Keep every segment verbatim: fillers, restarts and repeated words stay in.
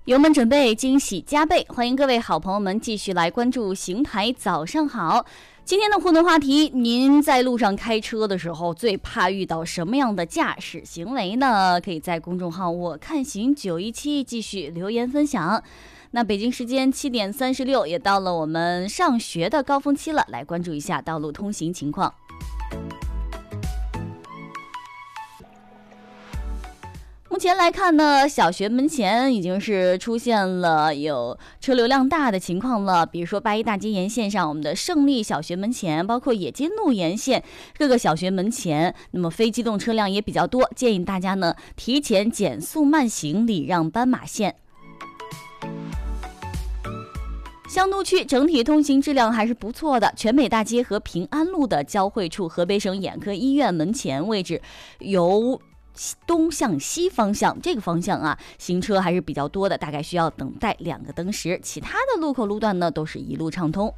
油门准备，惊喜加倍！欢迎各位好朋友们继续来关注邢台早上好。今天的互动话题，您在路上开车的时候最怕遇到什么样的驾驶行为呢？可以在公众号我看行九一七继续留言分享。那北京时间七点三十六，也到了我们上学的高峰期了，来关注一下道路通行情况。目前来看呢，小学门前已经是出现了有车流量大的情况了。比如说八一大街沿线上，我们的胜利小学门前，包括野金路沿线各个小学门前，那么非机动车辆也比较多，建议大家呢提前减速慢行，礼让斑马线。湘都区整体通行质量还是不错的，全北大街和平安路的交汇处，河北省眼科医院门前位置由东向西方向这个方向啊，行车还是比较多的，大概需要等待两个灯时。其他的路口路段呢，都是一路畅通。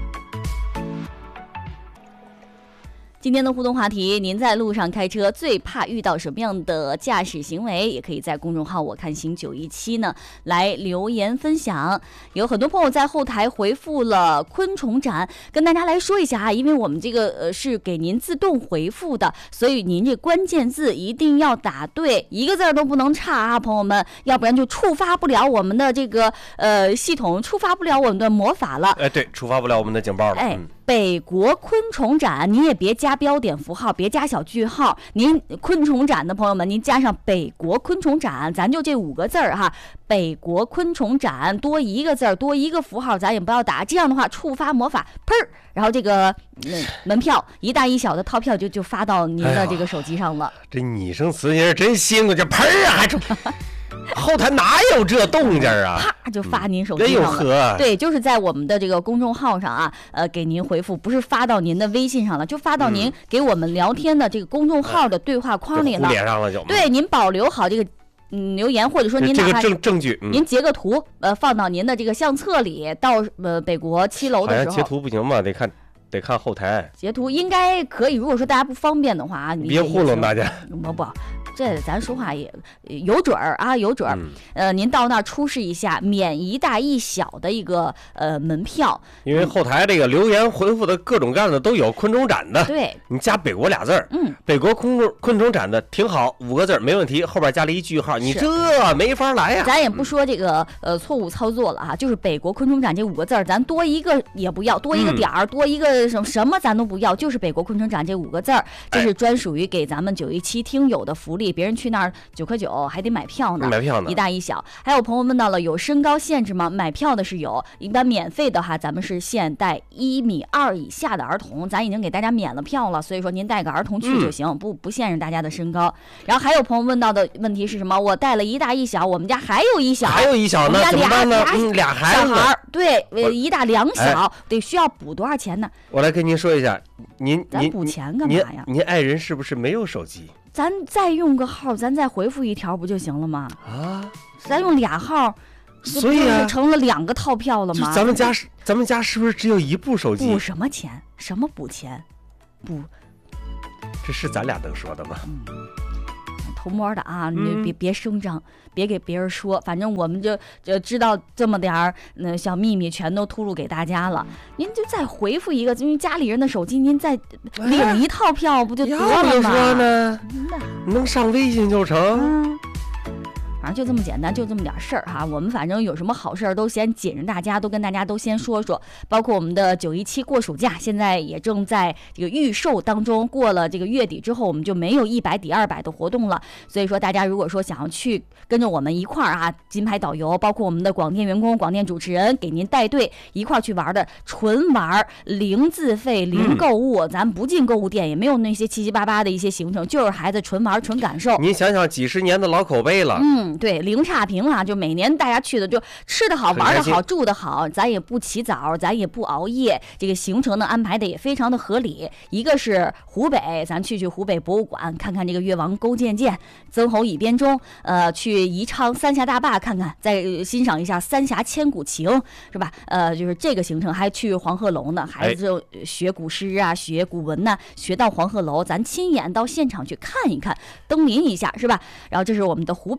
今天的互动话题，您在路上开车最怕遇到什么样的驾驶行为？也可以在公众号我看行九一七呢来留言分享。有很多朋友在后台回复了昆虫展，跟大家来说一下啊，因为我们这个呃是给您自动回复的，所以您这关键字一定要打对，一个字都不能差啊，朋友们，要不然就触发不了我们的这个呃系统，触发不了我们的魔法了。 哎，对，触发不了我们的警报了。 哎。 嗯北国昆虫展，您也别加标点符号，别加小句号。您昆虫展的朋友们，您加上北国昆虫展，咱就这五个字儿哈。北国昆虫展多一个字儿，多一个符号，咱也不要打。这样的话，触发魔法，砰儿，然后这个、嗯、门票一大一小的套票就就发到您的这个手机上了。哎、 这拟声词先生真辛苦，这砰儿啊，还出。后台哪有这动静啊？ 啪就发您手机上了、嗯。对，就是在我们的这个公众号上啊，呃，给您回复，不是发到您的微信上了，就发到您给我们聊天的这个公众号的对话框里了。 连上了就。 对，您保留好这个嗯留言，或者说您哪怕这个证证据，嗯、 您截个图，呃，放到您的这个相册里，到呃北国七楼的时候。 好像截图不行吧？得看。得看后台截图应该可以，如果说大家不方便的话，你别糊弄大家。 不不，这咱说话也有准儿啊，有准儿。嗯、呃，您到那儿出示一下免一大一小的一个呃门票， 因为后台这个留言回复的各种各样的都有，昆虫展的， 对， 你加北国俩字儿， 嗯， 北国昆虫昆虫展的挺好，五个字儿没问题，后边加了一句号，你这没法来呀、啊。 咱也不说这个呃错误操作了哈，就是北国昆虫展这五个字儿，咱多一个也不要，多一个点儿，嗯、多一个。什么什么咱都不要，就是北国昆虫展这五个字儿，这是专属于给咱们九一七听友的福利。别人去那儿九块九还得买票呢， 买票呢， 一大一小。还有朋友问到了，有身高限制吗？买票的是有，一般免费的哈，咱们是限带一米二以下的儿童，咱已经给大家免了票了，所以说您带个儿童去就行，嗯、不不限制大家的身高。然后还有朋友问到的问题是什么？我带了一大一小，我们家还有一小， 还有一小呢，怎么办呢？嗯，俩孩子， 对，一大两小，哎、得需要补多少钱呢？ 我来跟您说一下，您咱补钱干嘛呀？ 您爱人是不是没有手机？ 咱再用个号，咱再回复一条不就行了吗？ 啊， 咱用俩号， 所以啊， 成了两个套票了吗？ 咱们家是咱们家是不是只有一部手机？ 补什么钱？什么补钱？补， 这是咱俩能说的吗？ 嗯，偷摸的啊，你别、嗯、别声张。别给别人说，反正我们就就知道这么点儿那、呃、小秘密，全都吐露给大家了。您就再回复一个，因为家里人的手机，您再领一套票不就得了吗？ 要说呢，能上微信就成。 嗯，反正就这么简单，就这么点事儿哈。我们反正有什么好事儿都先紧着大家，都跟大家都先说说。包括我们的九一七过暑假，现在也正在这个预售当中。过了这个月底之后，我们就没有一百抵二百的活动了。所以说，大家如果说想要去跟着我们一块儿啊，金牌导游，包括我们的广电员工、广电主持人，给您带队一块儿去玩的，纯玩零自费、零购物，嗯、咱不进购物店，也没有那些七七八八的一些行程，就是孩子纯玩、纯感受。 您想想，几十年的老口碑了。 嗯。对，零差评啊，就每年大家去的就吃的好，玩的好，住的好，咱也不起早，咱也不熬夜，这个行程呢安排的也非常的合理。一个是湖北，咱去去湖北博物馆看看这个越王勾践剑、曾侯乙编钟，呃，去宜昌三峡大坝看看，再欣赏一下三峡千古情，是吧？呃，就是这个行程，还去黄鹤楼呢，孩子就学古诗啊，学古文呐、啊，学到黄鹤楼，咱亲眼到现场去看一看，登临一下，是吧？然后这是我们的湖北线。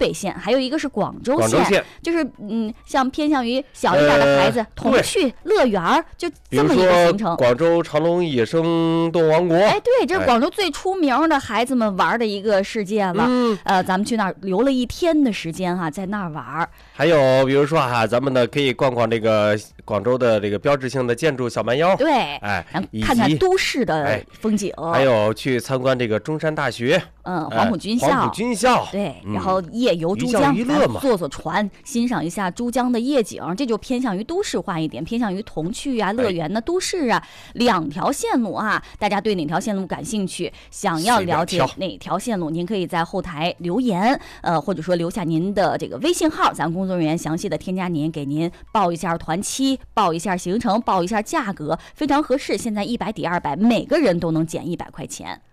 还有一个是广州广州县， 就是嗯，像偏向于小一点的孩子， 呃、 童趣乐园就这么一个行程。 广州长隆野生动物王国， 哎，对，这是广州最出名的孩子们玩的一个世界了。 嗯， 呃，咱们去那儿留了一天的时间哈、啊，在那儿玩。 还有比如说哈、啊，咱们呢可以逛逛这个广州的这个标志性的建筑小蛮腰， 对， 哎， 看看都市的风景， 哎、还有去参观这个中山大学， 嗯，黄埔军校， 哎、黄埔军校， 对， 嗯、 然后夜游珠江， 娱乐嘛， 坐坐船，欣赏一下珠江的夜景，这就偏向于都市化一点，偏向于童趣啊、乐园呢、都市啊，两条线路啊，大家对哪条线路感兴趣，想要了解哪条线路，您可以在后台留言，呃，或者说留下您的这个微信号，咱工作人员详细的添加您，给您报一下团期，报一下行程，报一下价格，非常合适。现在一百抵二百，每个人都能减一百块钱。